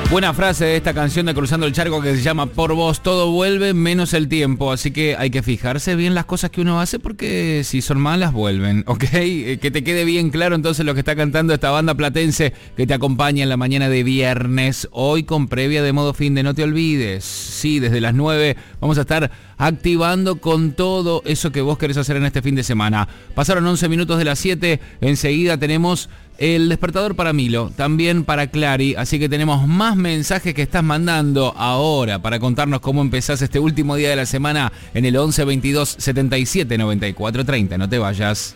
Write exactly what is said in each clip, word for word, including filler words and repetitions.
Buena frase de esta canción de Cruzando el Charco que se llama Por vos todo vuelve menos el tiempo, así que hay que fijarse bien las cosas que uno hace porque si son malas vuelven, ¿ok? Que te quede bien claro entonces lo que está cantando esta banda platense que te acompaña en la mañana de viernes, hoy con previa de Modo Fin de No Te Olvides. Sí, desde las nueve vamos a estar activando con todo eso que vos querés hacer en este fin de semana. Pasaron once minutos de las siete, enseguida tenemos el despertador para Milo, también para Clary, así que tenemos más mensajes que estás mandando ahora para contarnos cómo empezás este último día de la semana en el once veintidós setenta y siete noventa y cuatro treinta. No te vayas.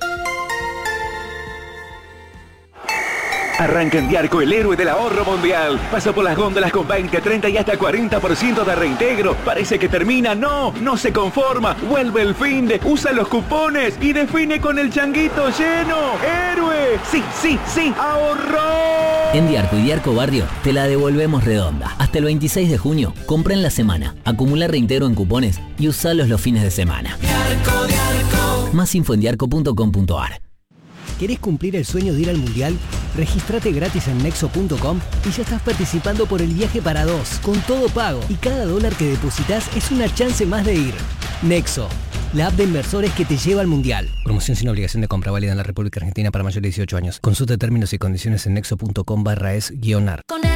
Arranca en Diarco, el héroe del ahorro mundial. Pasa por las góndolas con veinte, treinta y hasta cuarenta por ciento de reintegro. Parece que termina, no, no se conforma. Vuelve el fin de, usa los cupones y define con el changuito lleno. ¡Héroe! Sí, sí, sí, ahorró. En Diarco y Diarco Barrio te la devolvemos redonda. Hasta el veintiséis de junio, compra en la semana, acumula reintegro en cupones y usalos los fines de semana. Diarco, Diarco. Más info en diarco punto com punto ar. ¿Querés cumplir el sueño de ir al Mundial? Regístrate gratis en nexo punto com y ya estás participando por el viaje para dos, con todo pago. Y cada dólar que depositas es una chance más de ir. Nexo, la app de inversores que te lleva al Mundial. Promoción sin obligación de compra, válida en la República Argentina para mayores de dieciocho años. Consulta términos y condiciones en nexo punto com barra es guionar.